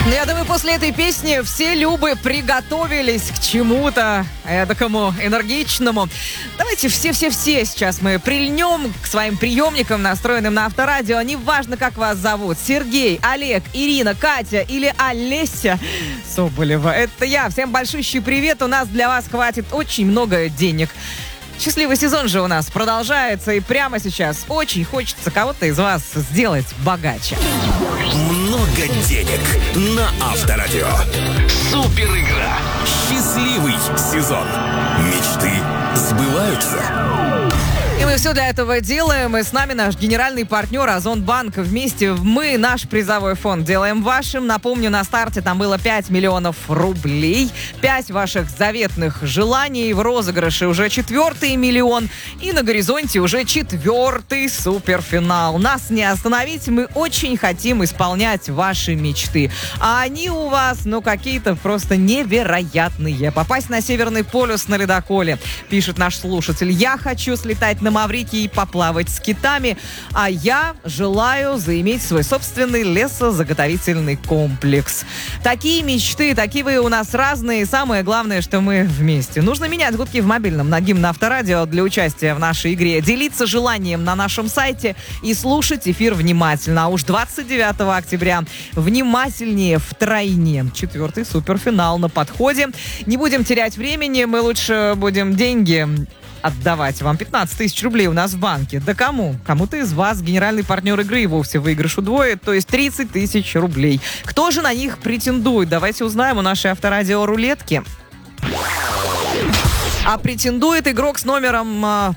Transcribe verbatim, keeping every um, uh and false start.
Ну, я думаю, после этой песни все любы приготовились к чему-то такому энергичному. Давайте все-все-все сейчас мы прильнем к своим приемникам, настроенным на Авторадио. Неважно, как вас зовут. Сергей, Олег, Ирина, Катя или Олеся Соболева. Это я. Всем большущий привет. У нас для вас хватит очень много денег. Счастливый сезон же у нас продолжается, и прямо сейчас очень хочется кого-то из вас сделать богаче. Много денег на Авторадио. Супер игра. Счастливый сезон. Мечты сбываются. И мы все для этого делаем. И с нами наш генеральный партнер Озонбанк. Вместе мы наш призовой фонд делаем вашим. Напомню, на старте там было пять миллионов рублей. пять ваших заветных желаний. В розыгрыше уже четвертый миллион. И на горизонте уже четвертый суперфинал. Нас не остановить. Мы очень хотим исполнять ваши мечты. А они у вас, ну, какие-то просто невероятные. Попасть на Северный полюс на ледоколе. Пишет наш слушатель. Я хочу слетать на Маврикий и поплавать с китами, а я желаю заиметь свой собственный лесозаготовительный комплекс. Такие мечты, такие вы у нас разные. Самое главное, что мы вместе. Нужно менять гудки в мобильном на гимн Авторадио для участия в нашей игре. Делиться желанием на нашем сайте и слушать эфир внимательно. А уж двадцать девятого октября внимательнее втройне. Четвертый суперфинал на подходе. Не будем терять времени, мы лучше будем деньги отдавать вам. пятнадцать тысяч рублей у нас в банке. Да кому? Кому-то из вас генеральный партнер игры и вовсе выигрыш удвоит, то есть тридцать тысяч рублей. Кто же на них претендует? Давайте узнаем у нашей Авторадио рулетки. А претендует игрок с номером